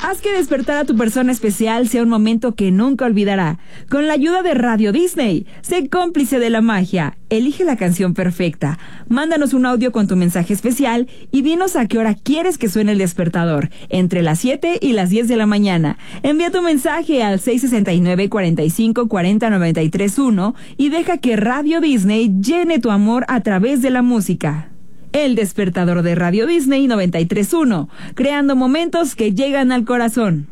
Haz que despertar a tu persona especial sea un momento que nunca olvidará. Con la ayuda de Radio Disney, sé cómplice de la magia. Elige la canción perfecta. Mándanos un audio con tu mensaje especial y dinos a qué hora quieres que suene el despertador, entre las 7 y las 10 de la mañana. Envía tu mensaje al 669-4540-931 y deja que Radio Disney llene tu amor a través de la música. El despertador de Radio Disney 93.1, creando momentos que llegan al corazón.